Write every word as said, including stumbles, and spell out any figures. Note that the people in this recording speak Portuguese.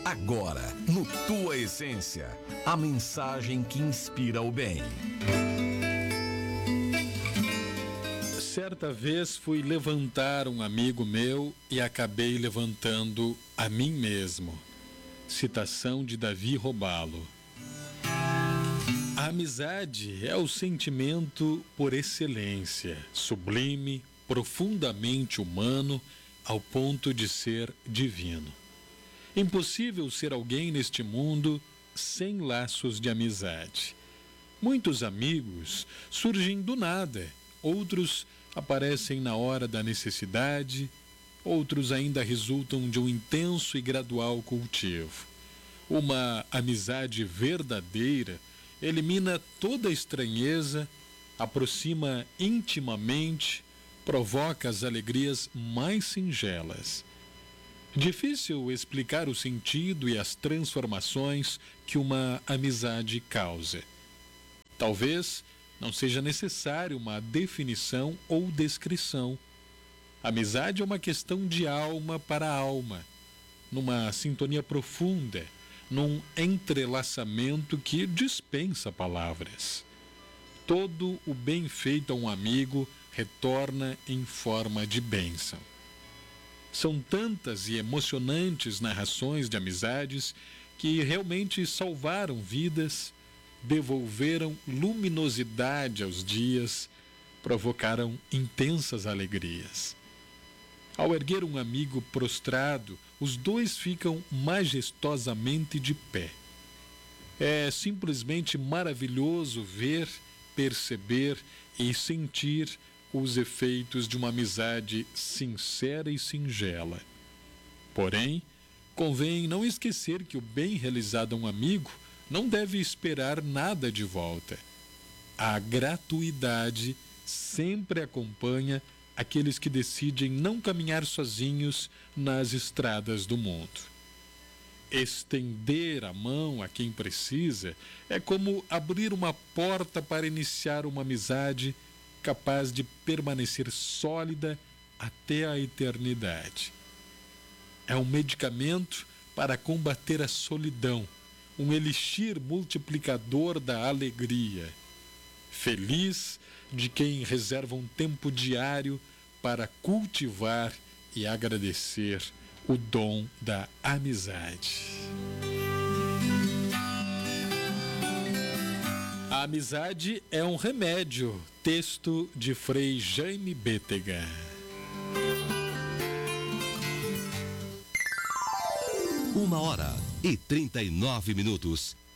Agora, no Tua Essência, a mensagem que inspira o bem. Certa vez fui levantar um amigo meu e acabei levantando a mim mesmo. Citação de Davi Robalo. A amizade é o sentimento por excelência, sublime, profundamente humano, ao ponto de ser divino. Impossível ser alguém neste mundo sem laços de amizade. Muitos amigos surgem do nada, outros aparecem na hora da necessidade, outros ainda resultam de um intenso e gradual cultivo. Uma amizade verdadeira elimina toda estranheza, aproxima intimamente, provoca as alegrias mais singelas. Difícil explicar o sentido e as transformações que uma amizade causa. Talvez não seja necessário uma definição ou descrição. Amizade é uma questão de alma para alma, numa sintonia profunda, num entrelaçamento que dispensa palavras. Todo o bem feito a um amigo retorna em forma de bênção. São tantas e emocionantes narrações de amizades que realmente salvaram vidas, devolveram luminosidade aos dias, provocaram intensas alegrias. Ao erguer um amigo prostrado, os dois ficam majestosamente de pé. É simplesmente maravilhoso ver, perceber e sentir os efeitos de uma amizade sincera e singela. Porém, convém não esquecer que o bem realizado a um amigo não deve esperar nada de volta. A gratuidade sempre acompanha aqueles que decidem não caminhar sozinhos nas estradas do mundo. Estender a mão a quem precisa é como abrir uma porta para iniciar uma amizade capaz de permanecer sólida até a eternidade. É um medicamento para combater a solidão, um elixir multiplicador da alegria. Feliz de quem reserva um tempo diário para cultivar e agradecer o dom da amizade. A amizade é um remédio. Texto de Frei Jaime Bétega. Uma hora e trinta e nove minutos.